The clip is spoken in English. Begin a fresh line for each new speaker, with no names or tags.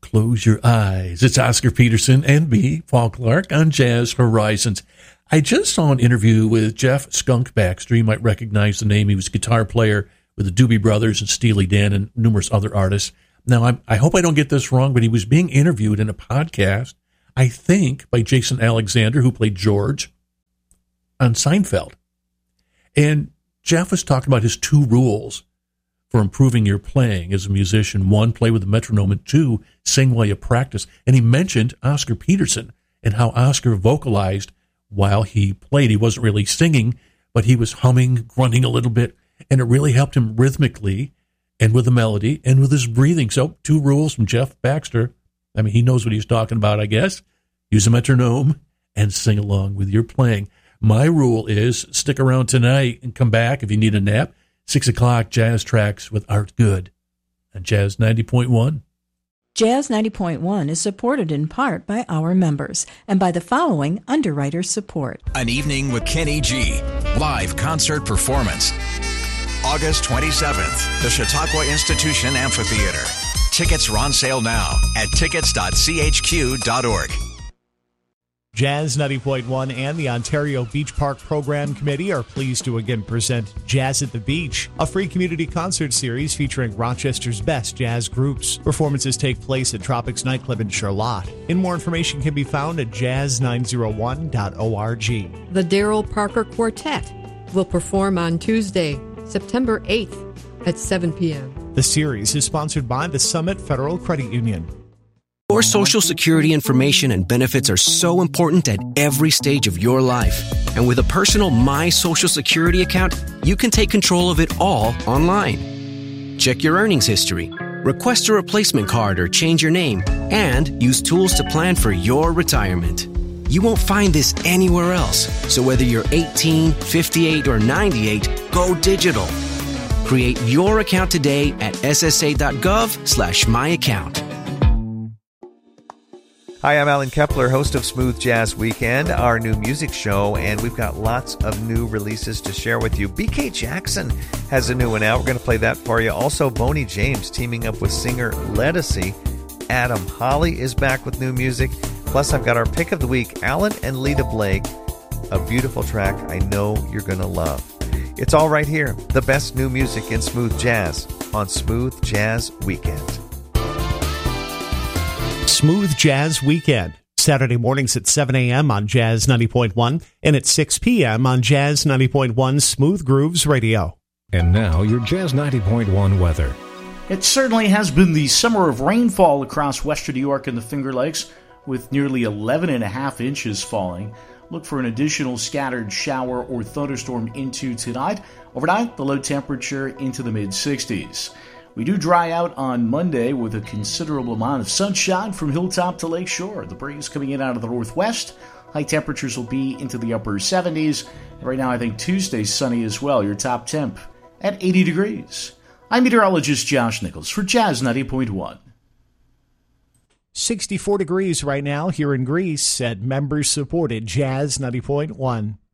Close Your Eyes. It's Oscar Peterson and me, Paul Clark, on Jazz Horizons. I just saw an interview with Jeff Skunk Baxter. You might recognize the name. He was a guitar player with the Doobie Brothers and Steely Dan and numerous other artists. Now, I hope I don't get this wrong, but he was being interviewed in a podcast, I think, by Jason Alexander, who played George on Seinfeld. And Jeff was talking about his 2 rules for improving your playing as a musician. 1, play with a metronome, and 2, sing while you practice. And he mentioned Oscar Peterson and how Oscar vocalized while he played. He wasn't really singing, but he was humming, grunting a little bit, and it really helped him rhythmically and with the melody and with his breathing. So 2 rules from Jeff Baxter. I mean, he knows what he's talking about, I guess. Use a metronome and sing along with your playing. My rule is stick around tonight and come back if you need a nap. 6 o'clock, Jazz Tracks with Art Good on Jazz 90.1.
Jazz 90.1 is supported in part by our members and by the following underwriter support.
An Evening with Kenny G. Live concert performance. August 27th, the Chautauqua Institution Amphitheater. Tickets are on sale now at tickets.chq.org.
Jazz 90.1 and the Ontario Beach Park Program Committee are pleased to again present Jazz at the Beach, a free community concert series featuring Rochester's best jazz groups. Performances take place at Tropics Nightclub in Charlotte. And more information can be found at jazz901.org.
The Darrell Parker Quartet will perform on Tuesday, September 8th at 7 p.m.
The series is sponsored by the Summit Federal Credit Union.
Your Social Security information and benefits are so important at every stage of your life. And with a personal My Social Security account, you can take control of it all online. Check your earnings history, request a replacement card or change your name, and use tools to plan for your retirement. You won't find this anywhere else. So whether you're 18, 58, or 98, go digital. Create your account today at ssa.gov/myaccount.
Hi, I'm Alan Kepler, host of Smooth Jazz Weekend, our new music show, and we've got lots of new releases to share with you. BK Jackson has a new one out. We're going to play that for you. Also, Boney James teaming up with singer Ledisi. Adam Holly is back with new music. Plus, I've got our pick of the week, Alan and Lita Blake, a beautiful track I know you're going to love. It's all right here, the best new music in smooth jazz on Smooth Jazz Weekend.
Smooth Jazz Weekend, Saturday mornings at 7 a.m. on Jazz 90.1 and at 6 p.m. on Jazz 90.1 Smooth Grooves Radio.
And now your Jazz 90.1 weather.
It certainly has been the summer of rainfall across western New York and the Finger Lakes, with nearly 11.5 inches falling. Look for an additional scattered shower or thunderstorm into tonight. Overnight, the low temperature into the mid-60s. We do dry out on Monday with a considerable amount of sunshine from hilltop to lakeshore. The breeze coming in out of the northwest. High temperatures will be into the upper 70s. Right now, I think Tuesday's sunny as well. Your top temp at 80 degrees. I'm meteorologist Josh Nichols for Jazz 90.1.
64 degrees right now here in Greece at members-supported Jazz 90.1.